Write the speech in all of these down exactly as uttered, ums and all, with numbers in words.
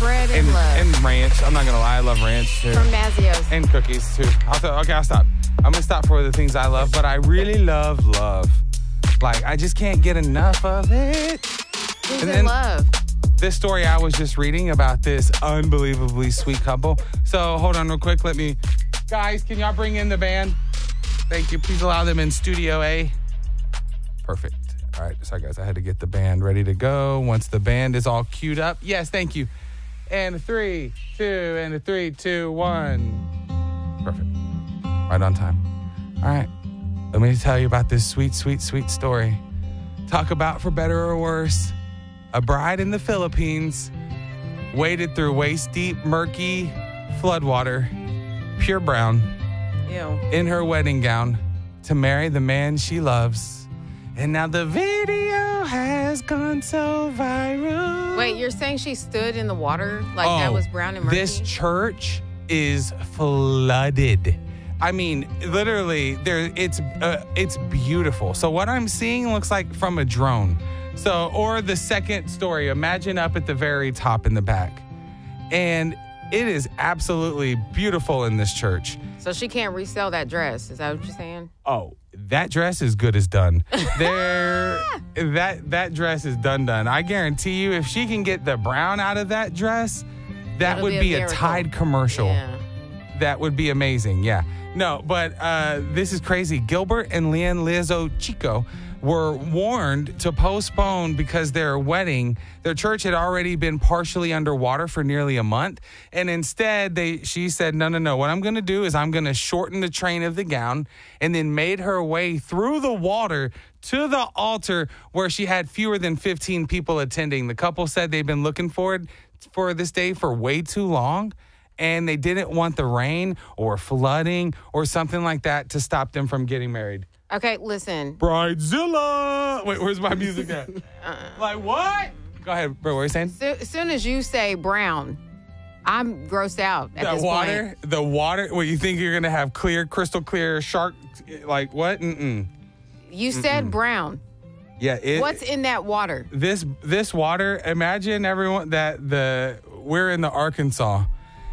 bread and, and, love. and ranch. I'm not going to lie. I love ranch, too. From Mazio's. And cookies, too. I'll th- okay, I'll stop. I'm going to stop for the things I love, but I really love love. Like, I just can't get enough of it. Who's And in then- love? This story I was just reading about this unbelievably sweet couple. So hold on real quick. Let me, guys, can y'all bring in the band? Thank you. Please allow them in Studio A. Perfect. All right. Sorry, guys. I had to get the band ready to go. Once the band is all queued up. Yes, thank you. And a three, two, and a three, two, one. Perfect. Right on time. All right. Let me tell you about this sweet, sweet, sweet story. Talk about for better or worse. A bride in the Philippines waded through waist-deep, murky floodwater, pure brown, Ew. in her wedding gown to marry the man she loves. And now the video has gone so viral. Wait, you're saying she stood in the water like Oh, that was brown and murky? This church is flooded. I mean, literally, there. It's uh, it's beautiful. So what I'm seeing looks like from a drone. So, or the second story. Imagine up at the very top in the back, and it is absolutely beautiful in this church. So she can't resell that dress. Is that what you're saying? Oh, that dress is good as done. There, that that dress is done done. I guarantee you, if she can get the brown out of that dress, that That'll would be a be a, miracle. Tide commercial. Yeah. That would be amazing. Yeah. No, but uh, this is crazy. Gilbert and Leanne Lizzo Chico were warned to postpone because their wedding, their church had already been partially underwater for nearly a month. And instead, they she said, no, no, no. What I'm going to do is I'm going to shorten the train of the gown, and then made her way through the water to the altar where she had fewer than fifteen people attending. The couple said they've been looking forward for this day for way too long. And they didn't want the rain or flooding or something like that to stop them from getting married. Okay, listen. Bridezilla! Wait, where's my music at? Uh-uh. Like, what? Go ahead, bro. What are you saying? So, as soon as you say brown, I'm grossed out at The this water? point. The water? What, you think you're going to have clear, crystal clear shark? Like, what? Mm-mm. You said Mm-mm. brown. Yeah. It, What's in that water? This this water, imagine everyone that the we're in the Arkansas.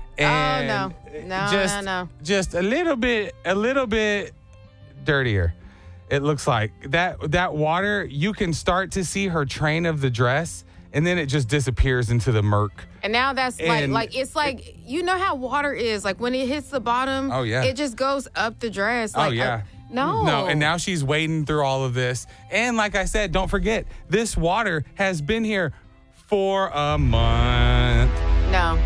And oh, no. No, just, no, no. Just a little bit, a little bit dirtier. It looks like that that water, you can start to see her train of the dress, and then it just disappears into the murk. And now that's like, And like it's like, you know how water is. Like when it hits the bottom, Oh, yeah. it just goes up the dress. Oh, Like, yeah. uh, no. No, and now she's wading through all of this. And like I said, don't forget, this water has been here for a month. No.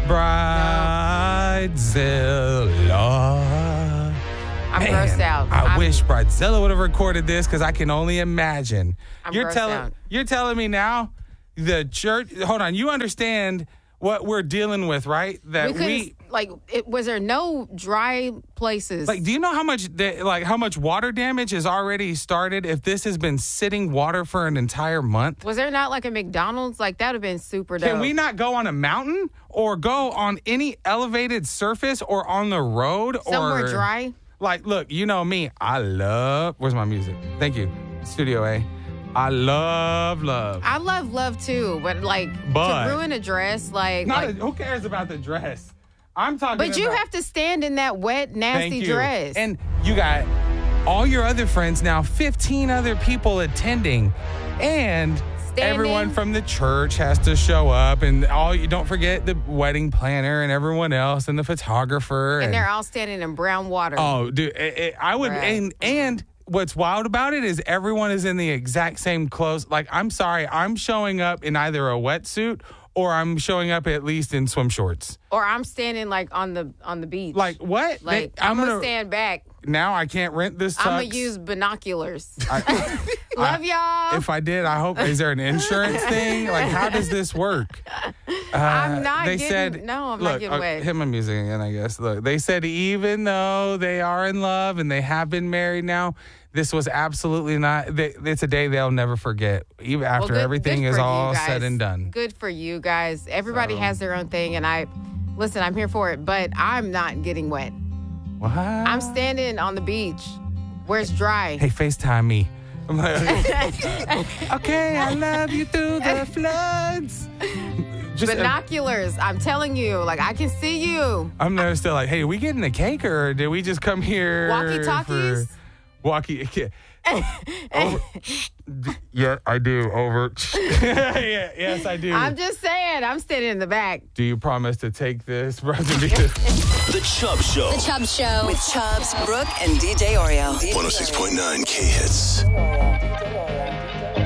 Bridezilla. I'm Man, grossed out. I I'm- wish Bridezilla would have recorded this because I can only imagine. I'm you're grossed telling out. you're telling me now the church. Hold on, you understand what we're dealing with, right? That We couldn't, we like, it, was there no dry places? like. Do you know how much da- like how much water damage has already started if this has been sitting water for an entire month? was there not like a McDonald's? Like, that would have been super dope. Can we not go on a mountain or go on any elevated surface or on the road Somewhere or dry? Like, look, you know me. I love. Where's my music? Thank you, Studio A. I love love. I love love too, but like But- to ruin a dress, like, Not like a, who cares about the dress? I'm talking. but you about, have to stand in that wet, nasty Thank you. dress. And you got all your other friends now. fifteen other people attending, and Standing. everyone from the church has to show up, and all you don't forget the wedding planner and everyone else, and the photographer, and they're all standing in brown water. Oh, dude, it, it, I would, Right. and and what's wild about it is everyone is in the exact same clothes. Like, I'm sorry, I'm showing up in either a wetsuit or I'm showing up at least in swim shorts. Or I'm standing like on the on the beach. Like, what? Like, They- I'm, gonna, stand back. Now I can't rent this tux. I'm gonna use binoculars. I- Love y'all. If I did, I hope, is there an insurance thing? Like, how does this work? Uh, I'm not they getting- said, no, I'm not look, getting uh, wet. Hit my music again, I guess. Look, they said even though they are in love and they have been married now, this was absolutely not, they, it's a day they'll never forget, even Well, after good- everything good is for you all guys. said and done. Good for you guys. Everybody So- has their own thing, and I listen. I'm here for it, but I'm not getting wet. What? I'm standing on the beach where it's dry. Hey, FaceTime me. I'm like, okay, I love you through the floods. Just, Binoculars. I'm telling you, like, I can see you. I'm there still like, hey, are we getting a cake or did we just come here? Walkie-talkies? For walkie. Over, yeah, I do. Over. yeah, yes, I do. I'm just saying. I'm standing in the back. Do you promise to take this, brother? The Chubb Show. The Chubb Show. With Chubbs, Brooke, and D J Oreo. one oh six point nine K-Hits.